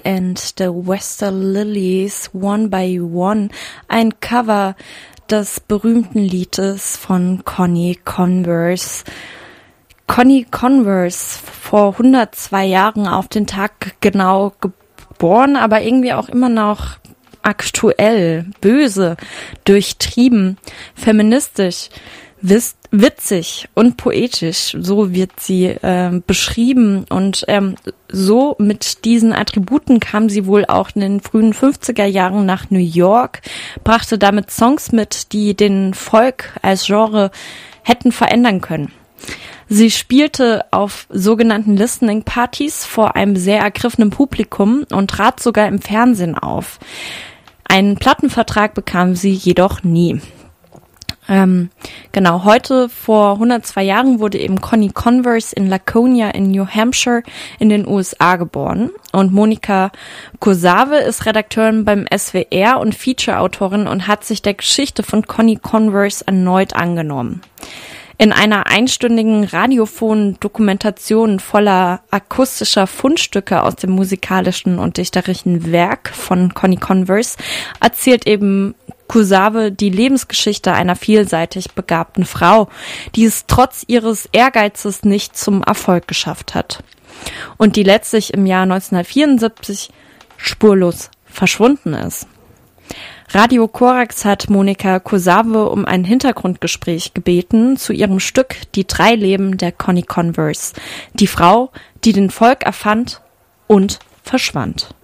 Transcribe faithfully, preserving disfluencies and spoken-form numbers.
and the Wester Lilies, One by One, ein Cover des berühmten Liedes von Connie Converse. Connie Converse, vor hundertzwei Jahren auf den Tag genau geboren, aber irgendwie auch immer noch aktuell, böse, durchtrieben, feministisch, wisst, witzig und poetisch, so wird sie äh, beschrieben, und ähm, so mit diesen Attributen kam sie wohl auch in den frühen fünfziger Jahren nach New York, brachte damit Songs mit, die den Folk als Genre hätten verändern können. Sie spielte auf sogenannten Listening-Partys vor einem sehr ergriffenen Publikum und trat sogar im Fernsehen auf. Einen Plattenvertrag bekam sie jedoch nie. Ähm, genau, heute vor hundertzwei Jahren wurde eben Connie Converse in Laconia in New Hampshire in den U S A geboren, und Monika Kosawe ist Redakteurin beim S W R und Feature-Autorin und hat sich der Geschichte von Connie Converse erneut angenommen. In einer einstündigen radiophonen Dokumentation voller akustischer Fundstücke aus dem musikalischen und dichterischen Werk von Connie Converse erzählt eben Kosawe die Lebensgeschichte einer vielseitig begabten Frau, die es trotz ihres Ehrgeizes nicht zum Erfolg geschafft hat und die letztlich im Jahr neunzehnhundertvierundsiebzig spurlos verschwunden ist. Radio Korax hat Monika Kosawe um ein Hintergrundgespräch gebeten zu ihrem Stück Die drei Leben der Connie Converse, die Frau, die den Folk erfand und verschwand.